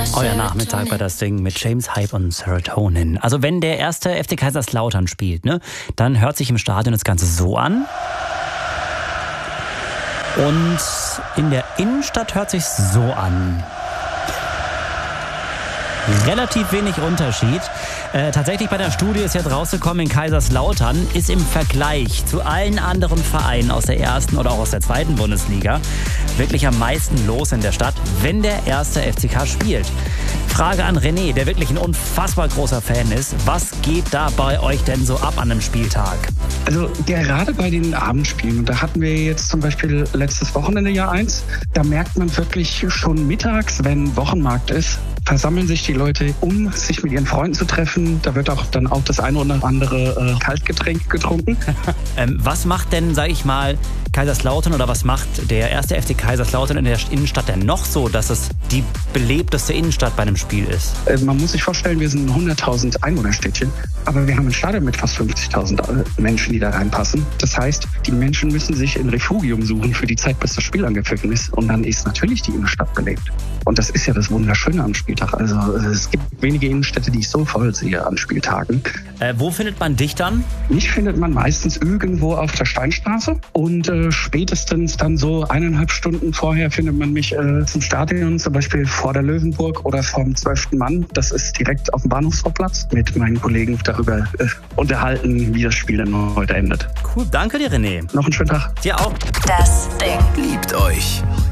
Euer Nachmittag bei das Ding mit James Hype und Serotonin. Also wenn der erste FC Kaiserslautern spielt, ne, dann hört sich im Stadion das Ganze so an. Und in der Innenstadt hört sich so an. Relativ wenig Unterschied. Tatsächlich bei der Studie ist jetzt rausgekommen, in Kaiserslautern ist im Vergleich zu allen anderen Vereinen aus der ersten oder auch aus der zweiten Bundesliga wirklich am meisten los in der Stadt, wenn der erste FCK spielt. Frage an René, der wirklich ein unfassbar großer Fan ist. Was geht da bei euch denn so ab an einem Spieltag? Also gerade bei den Abendspielen, und da hatten wir jetzt zum Beispiel letztes Wochenende Jahr 1, da merkt man wirklich schon mittags, wenn Wochenmarkt ist, versammeln sich die Leute, um sich mit ihren Freunden zu treffen. Da wird auch dann auch das eine oder andere Kaltgetränk getrunken. Was macht denn, sag ich mal, Kaiserslautern oder was macht der erste FC Kaiserslautern in der Innenstadt denn noch so, dass es die belebteste Innenstadt bei einem Spiel ist? Man muss sich vorstellen, wir sind ein 100.000 Einwohnerstädtchen, aber wir haben ein Stadion mit fast 50.000 Menschen, die da reinpassen. Das heißt, die Menschen müssen sich ein Refugium suchen für die Zeit, bis das Spiel angepfiffen ist. Und dann ist natürlich die Innenstadt belebt. Und das ist ja das Wunderschöne am Spieltag. Also es gibt wenige Innenstädte, die ich so voll sehe an Spieltagen. Wo findet man dich dann? Mich findet man meistens irgendwo auf der Steinstraße. Und spätestens dann so 1,5 Stunden vorher findet man mich zum Stadion, zum Beispiel vor der Löwenburg oder vom 12. Mann. Das ist direkt auf dem Bahnhofsvorplatz. Mit meinen Kollegen darüber unterhalten, wie das Spiel dann heute endet. Cool, danke dir, René. Noch einen schönen Tag. Dir auch. Das Ding. Liebt euch.